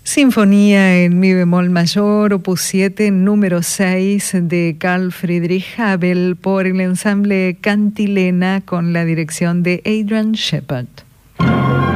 Sinfonía en mi bemol mayor, opus 7, número 6 de Carl Friedrich Abel por el ensamble Cantilena con la dirección de Adrian Shepard.